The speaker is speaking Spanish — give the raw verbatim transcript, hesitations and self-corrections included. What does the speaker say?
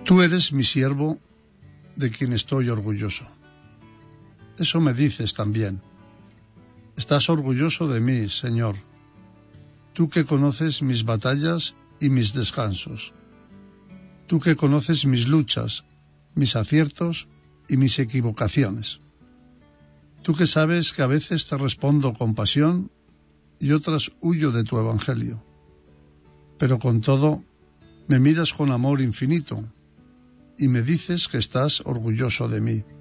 Tú eres mi siervo, de quien estoy orgulloso. Eso me dices también. Estás orgulloso de mí, Señor. Tú que conoces mis batallas y mis descansos. Tú que conoces mis luchas, mis aciertos y mis equivocaciones. Tú que sabes que a veces te respondo con pasión y otras huyo de tu evangelio. Pero con todo, me miras con amor infinito y me dices que estás orgulloso de mí.